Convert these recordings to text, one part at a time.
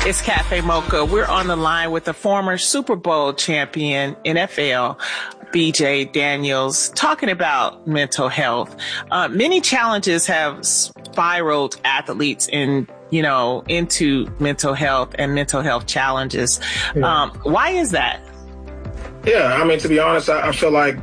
It's Cafe Mocha. We're on the line with the former Super Bowl champion NFL, BJ Daniels, talking about mental health. Many challenges have spiraled athletes into mental health and mental health challenges. Why is that? Yeah, I mean, to be honest, I feel like,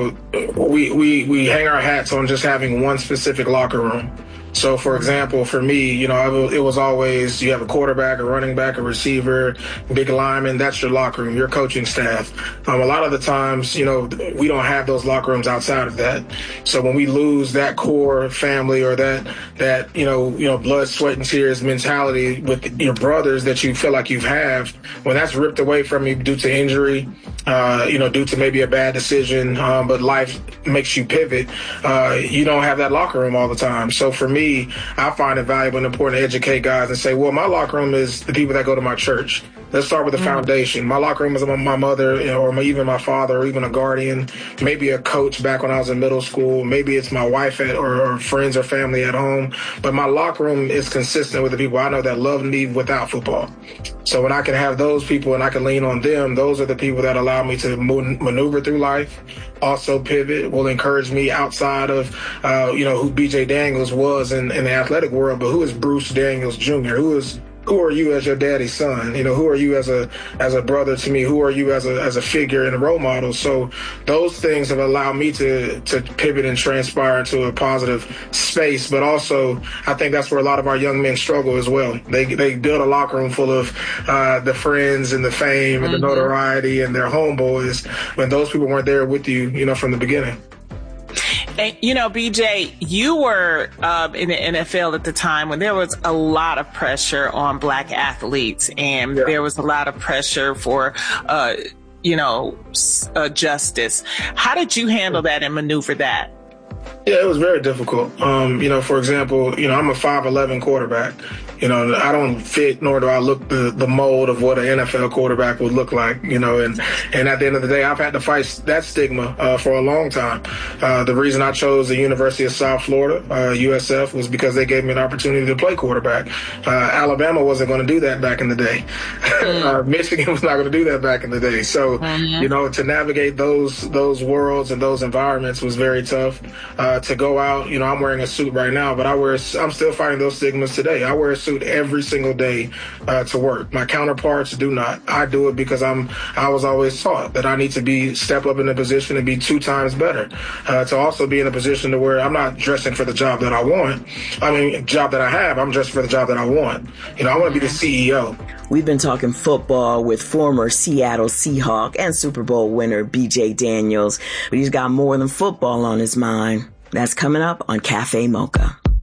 we hang our hats on just having one specific locker room. So, for example, for me, it was always you have a quarterback, a running back, a receiver, big lineman. That's your locker room, your coaching staff. A lot of the times, we don't have those locker rooms outside of that. So when we lose that core family or that blood, sweat, and tears mentality with your brothers that you feel like you have, when that's ripped away from you due to injury, due to maybe a bad decision, but life makes you pivot, you don't have that locker room all the time. So for me, I find it valuable and important to educate guys and say, well, my locker room is the people that go to my church. Let's start with the foundation. My locker room is my mother, or even my father, or even a guardian, maybe a coach back when I was in middle school. Maybe it's my wife or friends or family at home. But my locker room is consistent with the people I know that love me without football. So when I can have those people and I can lean on them, those are the people that allow me to maneuver through life, also pivot, will encourage me outside of, who BJ Daniels was in the athletic world, but who is Bruce Daniels Jr.? Who are you as your daddy's son? Who are you as a brother to me? Who are you as a figure and a role model? So those things have allowed me to pivot and transpire into a positive space. But also, I think that's where a lot of our young men struggle as well. They build a locker room full of the friends and the fame and the notoriety and their homeboys when those people weren't there with you, from the beginning. And, BJ, you were in the NFL at the time when there was a lot of pressure on Black athletes, and there was a lot of pressure for, justice. How did you handle that and maneuver that? Yeah, it was very difficult. For example, I'm a 5'11" quarterback. I don't fit, nor do I look the mold of what an NFL quarterback would look like, and at the end of the day, I've had to fight that stigma for a long time. The reason I chose the University of South Florida, USF, was because they gave me an opportunity to play quarterback. Alabama wasn't going to do that back in the day. Michigan was not going to do that back in the day. So, to navigate those worlds and those environments was very tough. To go out, I'm wearing a suit right now, but I'm still fighting those stigmas today. I wear a suit every single day to work. My counterparts do not. I do it because I was always taught that I need to step up in a position and be 2 times better. To also be in a position to where I'm not dressing for the job that I want. Job that I have, I'm dressing for the job that I want. I want to be the CEO. We've been talking football with former Seattle Seahawk and Super Bowl winner BJ Daniels, but he's got more than football on his mind. That's coming up on Cafe Mocha.